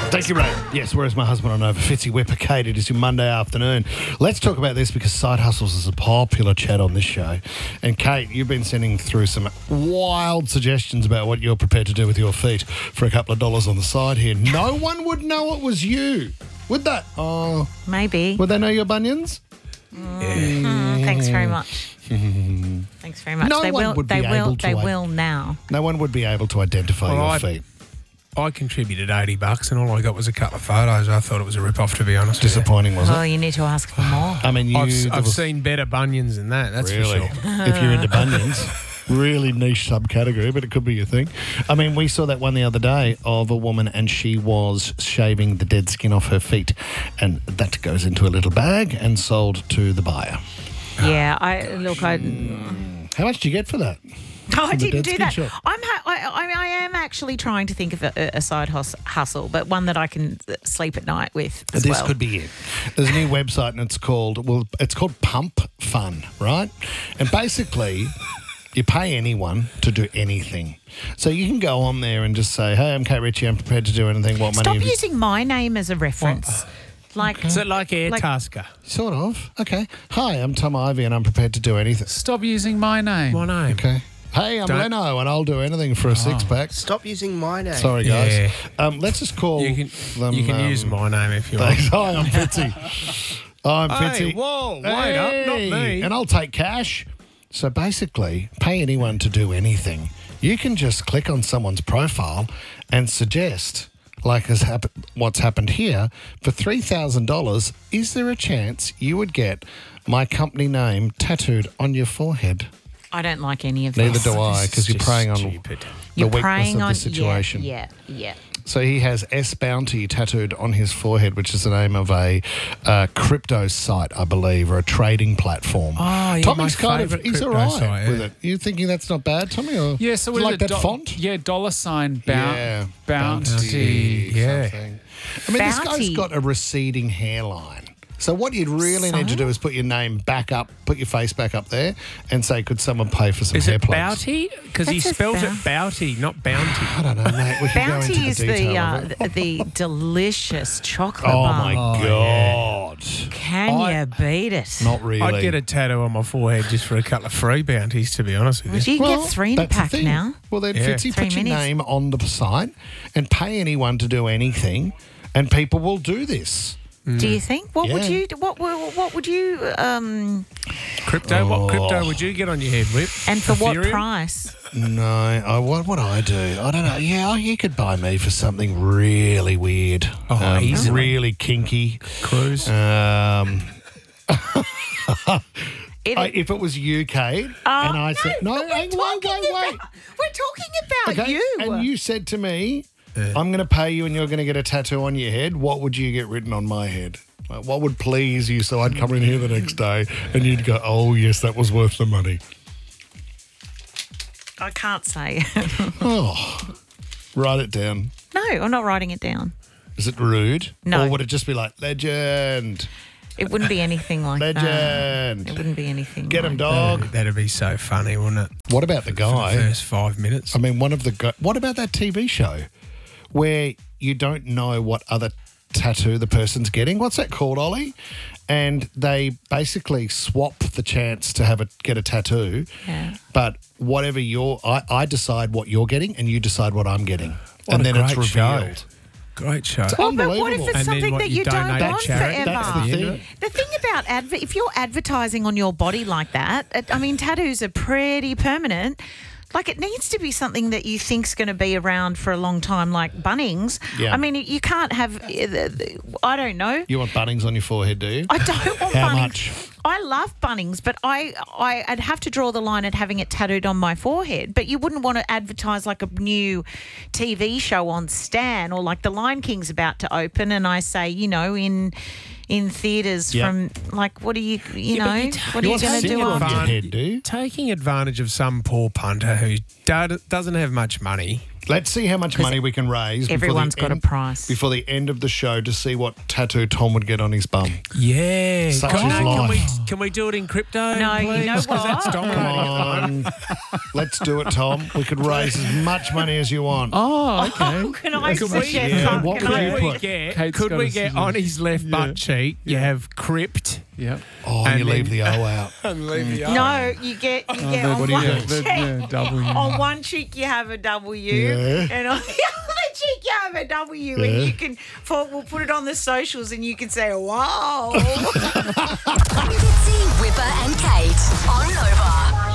Thank you, Ray. Yes, where's my husband on over? Fitzy Whipper Kate, it is your Monday afternoon. Let's talk about this because side hustles is a popular chat on this show. And Kate, you've been sending through some wild suggestions about what you're prepared to do with your feet for a couple of dollars on the side here. No one would know it was you, would they? Oh, Maybe. would they know your bunions? Thanks very much. Thanks very much. No they one will. would They be will. able to They wait. will now. No one would be able to identify Well, your feet. I contributed $80 and all I got was a couple of photos. I thought it was a rip-off, to be honest with you. Disappointing, wasn't Well, you need to ask for more. I mean, I've seen better bunions than that, that's really, for sure. if you're into bunions, really niche subcategory, but it could be your thing. I mean, we saw that one the other day of a woman and she was shaving the dead skin off her feet, and that goes into a little bag and sold to the buyer. Yeah, I How much do you get for that? I From the didn't dead do skin that. shop? I am actually trying to think of a side hustle, but one that I can sleep at night with as This well. could be it. There's a new website and it's called Pump Fun, right? And basically, you pay anyone to do anything. So you can go on there and just say, hey, I'm Kate Ritchie, I'm prepared to do anything. What money Stop have you-" using my name as a reference. Like, Is it like Airtasker? Sort of. Okay. Hi, I'm Tom Ivy and I'm prepared to do anything. Stop using my name. My name. Okay. Hey, I'm Don't- Leno and I'll do anything for a six-pack. Stop using my name. Sorry, guys. Yeah. Let's just call You them... can use my name if you want. Thanks. Hi, I'm Fitzy. I'm Hey, Fitzy. whoa, wait up, not me. And I'll take cash. So basically, pay anyone to do anything. You can just click on someone's profile and suggest, like what's happened here, for $3,000, is there a chance you would get my company name tattooed on your forehead? I don't like any of Neither this. do I, because you're Just preying on stupid. the You're weakness preying of on the situation. Yeah. So he has S Bounty tattooed on his forehead, which is the name of a crypto site, I believe, or a trading platform. Oh, yeah, Tommy's my kind of, favourite he's all crypto right site, with yeah. it. You thinking that's not bad, Tommy? Or Yeah, so do you what like is that it? font? Yeah, $sign Yeah, bounty. Yeah. something. I mean, this Bounty. guy's got a receding hairline. So what you'd really need to So? do is put your name back up, put your face back up there, and say, could someone pay for some Is hair it plugs? Bounty? Because he That's a spelled Bounty. it Bounty, not Bounty. I don't know, mate. We can go into Bounty the is detail of it. the delicious chocolate Oh, bar. my God. Can you beat it? Not really. I'd get a tattoo on my forehead just for a couple of free bounties, to be honest with Would you. you get three in a that's the pack thing. now? Well, then, Yeah. Fitzy, put 3 your minis. name on the site and pay anyone to do anything, and people will do this. Do you think? What would Yeah. you? What would you? Crypto? What crypto would you get on your head, Whip? And for what Ethereum? price? No, what would I do? I don't know. Yeah, you could buy me for something really weird. Oh, easily. Really kinky. Cruise. If it was you, Kate, and I said, no, but we're wait. talking about Okay, you. and you said to me, I'm going to pay you and you're going to get a tattoo on your head. What would you get written on my head? Like, what would please you so I'd come in here the next day and you'd go, oh, yes, that was worth the money. I can't say. Oh, write it down. No, I'm not writing it down. Is it rude? No. Or would it just be like, legend, It wouldn't be anything like that. legend? It wouldn't be anything. Get him, like dog. That'd be so funny, wouldn't it? What about the For guy? the first 5 minutes. I mean, what about that TV show where you don't know what other tattoo the person's getting? What's that called, Ollie? And they basically swap the chance to get a tattoo. Yeah. But whatever I decide what you're getting and you decide what I'm getting. What and a then it's great show. revealed. Great show. Well, but what if Unbelievable. it's And then something what, that you you don't donate to want charity? forever? That's the thing. The thing about if you're advertising on your body like that, I mean, tattoos are pretty permanent. Like, it needs to be something that you think's going to be around for a long time, like Bunnings. Yeah. I mean, you can't have. I don't know. You want Bunnings on your forehead, do you? I don't want How Bunnings. much? I love Bunnings, but I'd have to draw the line at having it tattooed on my forehead. But you wouldn't want to advertise like a new TV show on Stan, or like The Lion King's about to open, and I say, in theatres Yeah. from, like, what are you, but what are You you want going to Stan do on after? your head, do you? Taking advantage of some poor punter who doesn't have much money Let's see how much money we can raise. Everyone's got a price. Before the end of the show to see what tattoo Tom would get on his bum. Yeah. Such Can- is no, life. can we do it in crypto? No, you please? know 'Cause what? that's dominating. Let's do it, Tom. We could raise as much money as you want. Oh, okay. Oh, can I Could we- suggest yeah, something? what Can would I- you Could we put? get, Kate's could got we a get on his left butt cheek, you have crypt Yep. Oh, And you leave then- the O out. and leave the No, you get on what do you one do? cheek. Yeah, W. On one cheek you have a W, Yeah. and on the other cheek you have a W, Yeah. and you can. We'll put it on the socials, and you can say, "Wow." Fitzy, Whipper and Kate on Nova.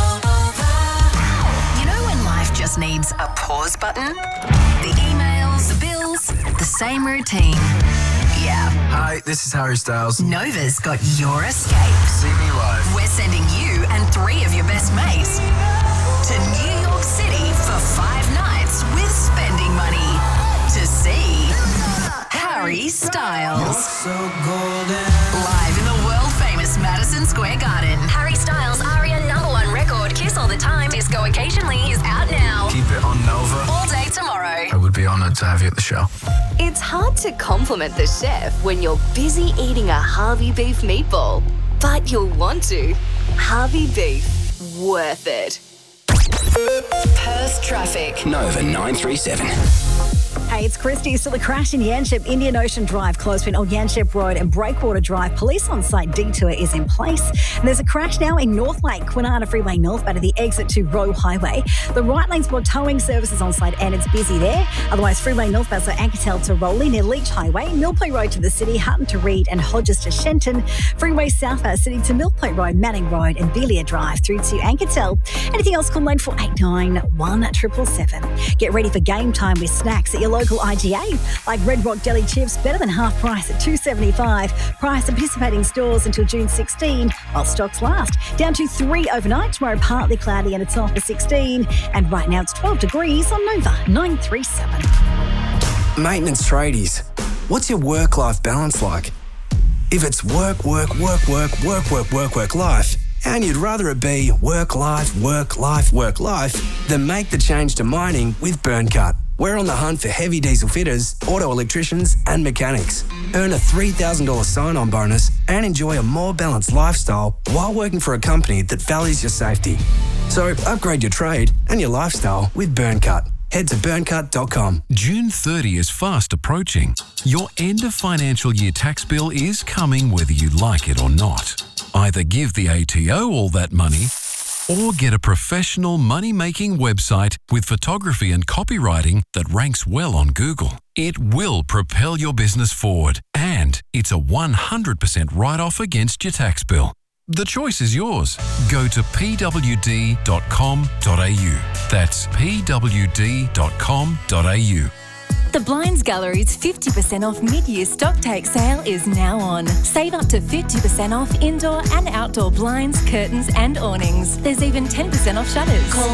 You know when life just needs a pause button? The emails, the bills, the same routine. Yeah, Hi, this is Harry Styles. Nova's got your escape. See me live. We're sending you and 3 of your best mates to New York City for 5 nights with spending money to see Harry Styles. Live in the world-famous Madison Square Garden. Harry Styles' ARIA #1 record, Kiss All the Time, Disco Occasionally, is out now. Keep it on Nova. All day tomorrow. I would be honoured to have you at the show. It's hard to compliment the chef when you're busy eating a Harvey beef meatball, but you'll want to. Harvey beef, worth it. Perth traffic. Nova 937. Hey, it's Christy. Still a crash in Yanchep, Indian Ocean Drive, close between Old Yanchep Road and Breakwater Drive. Police on site detour is in place. And there's a crash now in North Lake, Kwinana Freeway northbound at the exit to Roe Highway. The right lane's blocked, towing services on site and it's busy there. Otherwise, Freeway northbound, so Anketel to Rowley near Leach Highway, Millplate Road to the city, Hutton to Reed and Hodges to Shenton. Freeway southbound city to Millplate Road, Manning Road and Belia Drive through to Anketel. Anything else, call 9489 Get ready for game time with snacks at your local IGA, like Red Rock Deli Chips, better than half price at $2.75. Price at participating stores until June 16, while stocks last. Down to 3 overnight. Tomorrow partly cloudy and it's off for 16. And right now it's 12 degrees on Nova 937. Maintenance tradies. What's your work-life balance like? If it's work, life, and you'd rather it be work, life, then make the change to mining with BurnCut. We're on the hunt for heavy diesel fitters, auto electricians, and mechanics. Earn a $3,000 sign-on bonus and enjoy a more balanced lifestyle while working for a company that values your safety. So upgrade your trade and your lifestyle with BurnCut. Head to burncut.com. June 30 is fast approaching. Your end of financial year tax bill is coming whether you like it or not. Either give the ATO all that money or get a professional money-making website with photography and copywriting that ranks well on Google. It will propel your business forward and it's a 100% write-off against your tax bill. The choice is yours. Go to pwd.com.au. That's pwd.com.au. The Blinds Gallery's 50% off mid-year stock take sale is now on. Save up to 50% off indoor and outdoor blinds, curtains and awnings. There's even 10% off shutters. Call